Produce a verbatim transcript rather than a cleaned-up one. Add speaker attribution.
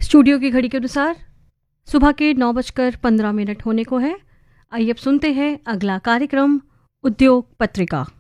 Speaker 1: Studio की घड़ी के अनुसार सुबह के नौ बजकर पंद्रह मिनट होने को है। आइए अब सुनते हैं अगला कार्यक्रम उद्योग पत्रिका।